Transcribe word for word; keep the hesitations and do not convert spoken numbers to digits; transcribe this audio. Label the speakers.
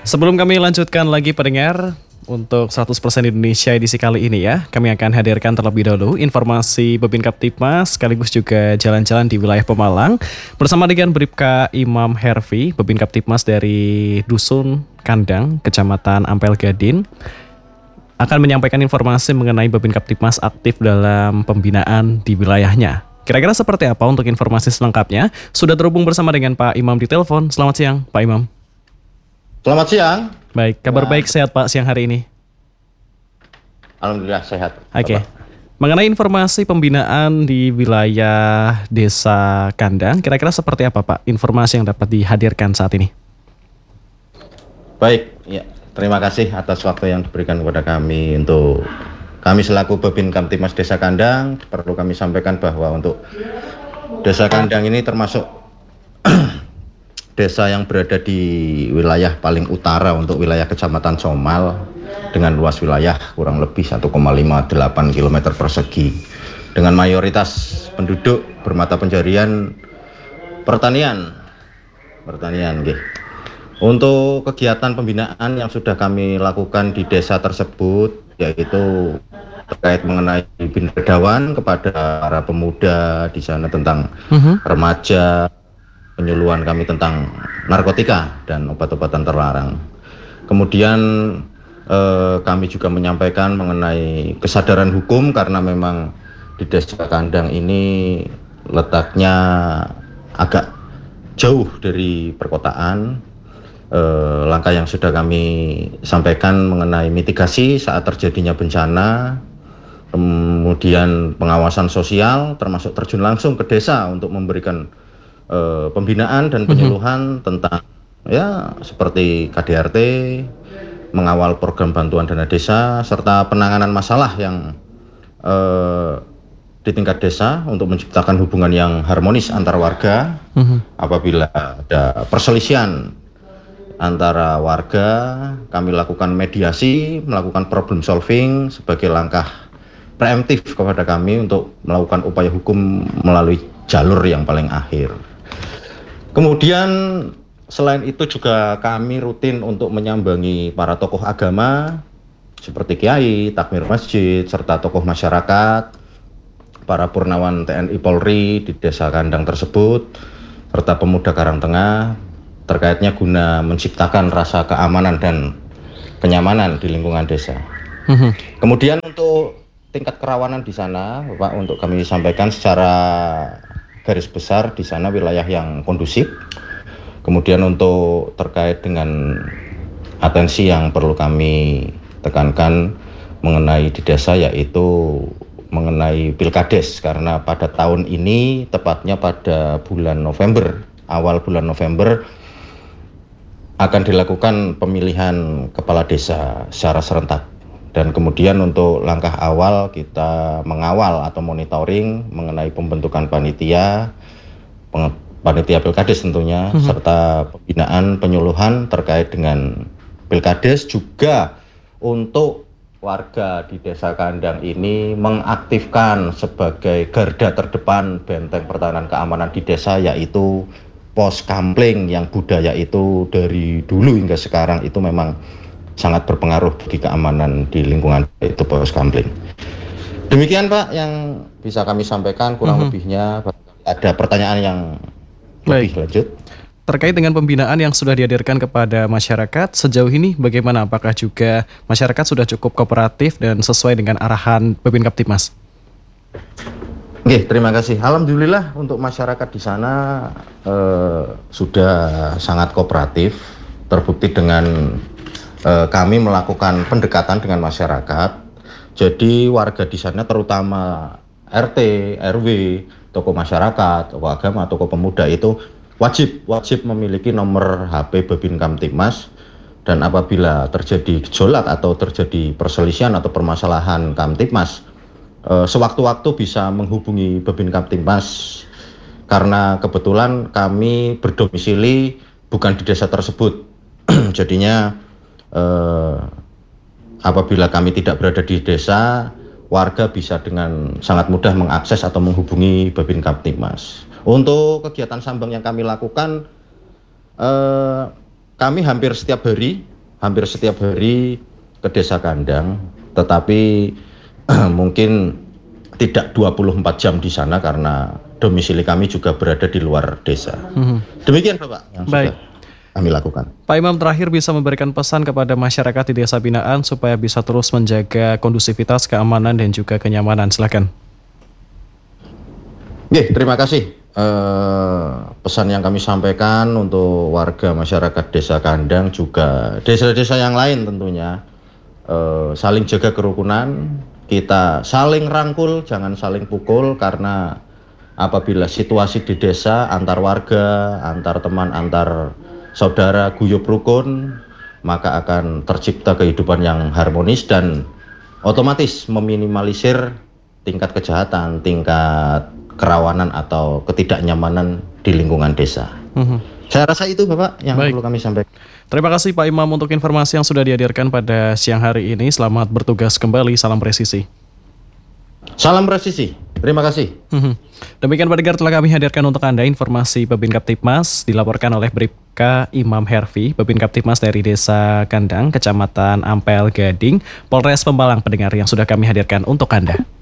Speaker 1: Sebelum kami lanjutkan lagi pendengar, untuk seratus persen Indonesia edisi kali ini ya, kami akan hadirkan terlebih dahulu informasi Babin Kaptipmas sekaligus juga jalan-jalan di wilayah Pemalang bersama dengan Bribka Imam Herfi, Babin Kaptipmas dari Dusun Kandang, Kecamatan Ampel Gadin, akan menyampaikan informasi mengenai Babin Kaptipmas aktif dalam pembinaan di wilayahnya. Kira-kira seperti apa untuk informasi selengkapnya? Sudah terhubung bersama dengan Pak Imam di telepon. Selamat siang, Pak Imam.
Speaker 2: Selamat siang.
Speaker 1: Baik, kabar
Speaker 2: Nah,
Speaker 1: baik sehat Pak siang hari ini?
Speaker 2: Alhamdulillah sehat.
Speaker 1: Oke.
Speaker 2: Bapak.
Speaker 1: Mengenai informasi pembinaan di wilayah Desa Kandang, kira-kira seperti apa Pak informasi yang dapat dihadirkan saat ini?
Speaker 2: Baik, ya. Terima kasih atas waktu yang diberikan kepada kami untuk kami selaku Babin Kamtipmas Desa Kandang. Perlu kami sampaikan bahwa untuk Desa Kandang ini termasuk desa yang berada di wilayah paling utara untuk wilayah Kecamatan Somal dengan luas wilayah kurang lebih satu koma lima delapan kilometer persegi dengan mayoritas penduduk bermata pencarian pertanian pertanian nggih. Untuk kegiatan pembinaan yang sudah kami lakukan di desa tersebut yaitu terkait mengenai bindedawan kepada para pemuda di sana tentang
Speaker 1: Uh-huh.
Speaker 2: remaja, penyuluhan kami tentang narkotika dan obat-obatan terlarang. Kemudian eh, kami juga menyampaikan mengenai kesadaran hukum karena memang di Desa Kandang ini letaknya agak jauh dari perkotaan. Eh, langkah yang sudah kami sampaikan mengenai mitigasi saat terjadinya bencana, kemudian pengawasan sosial termasuk terjun langsung ke desa untuk memberikan Uh, pembinaan dan penyuluhan mm-hmm. tentang ya seperti K D R T, mengawal program bantuan dana desa serta penanganan masalah yang uh, di tingkat desa untuk menciptakan hubungan yang harmonis antar warga. Mm-hmm. Apabila ada perselisihan antara warga, kami lakukan mediasi, melakukan problem solving sebagai langkah preemptif kepada kami untuk melakukan upaya hukum melalui jalur yang paling akhir. Kemudian selain itu juga kami rutin untuk menyambangi para tokoh agama seperti kiai, takmir masjid, serta tokoh masyarakat, para purnawan T N I Polri di Desa Kandang tersebut, serta pemuda Karangtengah, terkaitnya guna menciptakan rasa keamanan dan kenyamanan di lingkungan desa. Uh-huh. Kemudian untuk tingkat kerawanan di sana, Bapak, untuk kami sampaikan secara garis besar di sana wilayah yang kondusif. Kemudian untuk terkait dengan atensi yang perlu kami tekankan mengenai di desa yaitu mengenai Pilkades, karena pada tahun ini tepatnya pada bulan November, awal bulan November akan dilakukan pemilihan kepala desa secara serentak. Dan kemudian untuk langkah awal kita mengawal atau monitoring mengenai pembentukan panitia, peng, panitia Pilkades tentunya, mm-hmm. serta pembinaan penyuluhan terkait dengan Pilkades, juga untuk warga di Desa Kandang ini mengaktifkan sebagai garda terdepan benteng pertahanan keamanan di desa yaitu pos kampling yang budaya itu dari dulu hingga sekarang itu memang sangat berpengaruh bagi keamanan di lingkungan itu pos kampling. Demikian Pak yang bisa kami sampaikan, kurang mm-hmm. lebihnya ada pertanyaan yang
Speaker 1: Baik.
Speaker 2: lebih lanjut.
Speaker 1: Terkait dengan pembinaan yang sudah dihadirkan kepada masyarakat sejauh ini bagaimana? Apakah juga masyarakat sudah cukup kooperatif dan sesuai dengan arahan Babin Kaptipmas?
Speaker 2: Oke, terima kasih. Alhamdulillah untuk masyarakat di sana eh, sudah sangat kooperatif, terbukti dengan kami melakukan pendekatan dengan masyarakat. Jadi warga di sana terutama R T, R W, tokoh masyarakat, tokoh agama, tokoh pemuda itu wajib wajib memiliki nomor H P Babin Kamtipmas, dan apabila terjadi gejolak atau terjadi perselisihan atau permasalahan Kamtipmas, eh, sewaktu-waktu bisa menghubungi Babin Kamtipmas karena kebetulan kami berdomisili bukan di desa tersebut. Jadinya Eh, apabila kami tidak berada di desa, warga bisa dengan sangat mudah mengakses atau menghubungi Babin Kamtipmas. Untuk kegiatan sambang yang kami lakukan, eh, kami hampir setiap hari hampir setiap hari ke Desa Kandang, tetapi mungkin tidak dua puluh empat jam di sana karena domisili kami juga berada di luar desa. Mm-hmm. Demikian Bapak yang Baik. sudah kami lakukan.
Speaker 1: Pak Imam, terakhir bisa memberikan pesan kepada masyarakat di Desa Binaan supaya bisa terus menjaga kondusivitas, keamanan, dan juga kenyamanan. Silakan.
Speaker 2: Oke, terima kasih. Uh, pesan yang kami sampaikan untuk warga masyarakat Desa Kandang juga desa-desa yang lain tentunya, uh, saling jaga kerukunan, kita saling rangkul, jangan saling pukul, karena apabila situasi di desa antar warga, antar teman, antar saudara guyup rukun, maka akan tercipta kehidupan yang harmonis dan otomatis meminimalisir tingkat kejahatan, tingkat kerawanan atau ketidaknyamanan di lingkungan desa. Mm-hmm. Saya rasa itu Bapak yang Baik. perlu kami sampaikan.
Speaker 1: Terima kasih Pak Imam untuk informasi yang sudah dihadirkan pada siang hari ini. Selamat bertugas kembali, salam presisi.
Speaker 2: Salam presisi, terima kasih.
Speaker 1: Mm-hmm. Demikian pendengar, telah kami hadirkan untuk Anda informasi Babin Kaptipmas dilaporkan oleh Bribka Imam Herfi, Babin Kaptipmas dari Desa Kandang, Kecamatan Ampel Gading, Polres Pemalang, pendengar yang sudah kami hadirkan untuk Anda.